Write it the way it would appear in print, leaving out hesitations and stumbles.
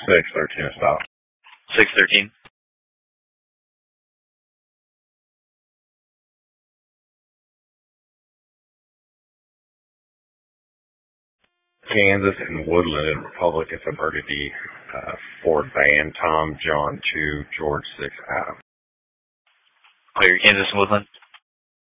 613 stop. 613. Kansas and Woodland in Republic. It's a Burgundy Ford van. Tom, John 2, George 6, Adam. Clear, Kansas and Woodland.